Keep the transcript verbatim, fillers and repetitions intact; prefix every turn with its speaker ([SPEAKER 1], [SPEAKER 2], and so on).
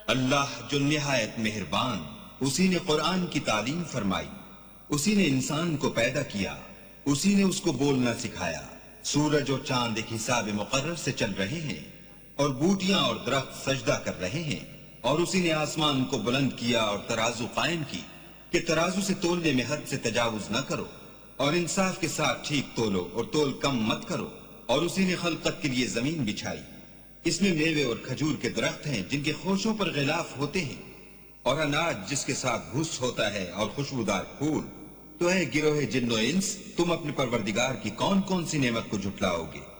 [SPEAKER 1] अल्लाह जो निहायत मेहरबान, उसी ने कुरान की तालीम फरमाई, उसी ने इंसान को पैदा किया, उसी ने उसको बोलना सिखाया। सूरज और चांद एक हिसाब मुकर्रर से चल रहे हैं और बूटियां और दरख्त सजदा कर रहे हैं। और उसी ने आसमान को बुलंद किया और तराजू कायम की कि तराजू से तोलने में हद से तजावुज न करो और इंसाफ के साथ ठीक तोलो और तोल कम मत करो। और उसी ने खलकत के लिए जमीन बिछाई, इसमें मेवे और खजूर के दरख्त हैं जिनके खोशों पर गिलाफ होते हैं और अनाज जिसके साथ भूस होता है और खुशबूदार फूल। तो है गिरोहे जिन्नो इंस, तुम अपने परवरदिगार की कौन कौन सी नेमत को झुटलाओगे।